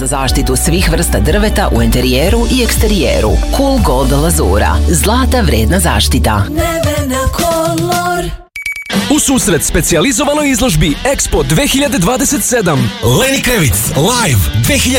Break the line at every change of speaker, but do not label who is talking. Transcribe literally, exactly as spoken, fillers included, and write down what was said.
za zaštitu svih vrsta drveta u enterijeru i eksterijeru. Cool Gold Lazura. Zlata vredna zaštita.
Nevena Color.
U susret specijalizovanoj izložbi Expo dve hiljade dvadeset sedam. Lenny Kravitz live dve hiljade